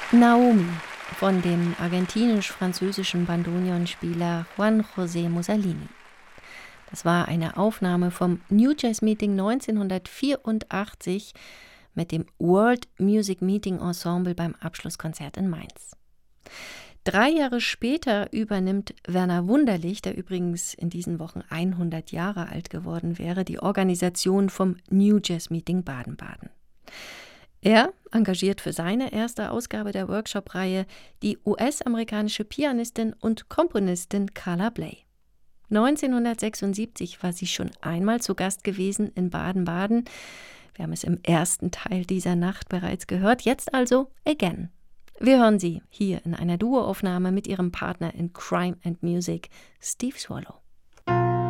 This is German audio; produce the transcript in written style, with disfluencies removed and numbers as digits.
Naomi von dem argentinisch-französischen Bandoneonspieler Juan José Mussolini. Das war eine Aufnahme vom New Jazz Meeting 1984 mit dem World Music Meeting Ensemble beim Abschlusskonzert in Mainz. 3 Jahre später übernimmt Werner Wunderlich, der übrigens in diesen Wochen 100 Jahre alt geworden wäre, die Organisation vom New Jazz Meeting Baden-Baden. Er engagiert für seine erste Ausgabe der Workshop-Reihe die US-amerikanische Pianistin und Komponistin Carla Bley. 1976 war sie schon einmal zu Gast gewesen in Baden-Baden. Wir haben es im ersten Teil dieser Nacht bereits gehört, jetzt also again. Wir hören sie hier in einer Duoaufnahme mit ihrem Partner in Crime and Music, Steve Swallow.